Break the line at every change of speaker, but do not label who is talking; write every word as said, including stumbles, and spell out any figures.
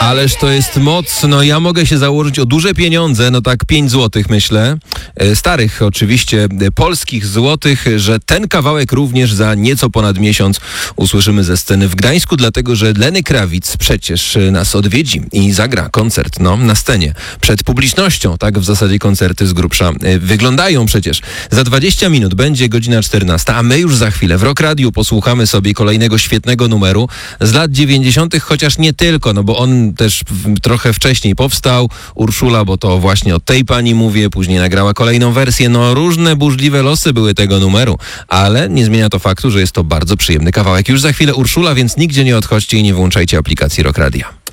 Ależ to jest moc, no ja mogę się założyć o duże pieniądze, no tak pięć złotych myślę, e, starych oczywiście, e, polskich złotych, że ten kawałek również za nieco ponad miesiąc usłyszymy ze sceny w Gdańsku, dlatego że Lenny Kravitz przecież e, nas odwiedzi i zagra koncert, no, na scenie, przed publicznością, tak w zasadzie koncerty z grubsza e, wyglądają przecież. Za dwadzieścia minut będzie godzina czternasta, a my już za chwilę w Rock Radiu posłuchamy sobie kolejnego świetnego numeru z lat dziewięćdziesiątych, chociaż nie tylko, no bo on też w, trochę wcześniej powstał. Urszula, bo to właśnie o tej pani mówię, później nagrała kolejną wersję. No różne burzliwe losy były tego numeru, ale nie zmienia to faktu, że jest to bardzo przyjemny kawałek. Już za chwilę Urszula, więc nigdzie nie odchodźcie i nie wyłączajcie aplikacji Rock Radia.